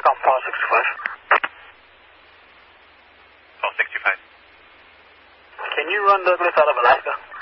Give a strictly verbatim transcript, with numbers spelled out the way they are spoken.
back on Paul sixty-five. Paul sixty-five. Can you run Douglas out of Alaska?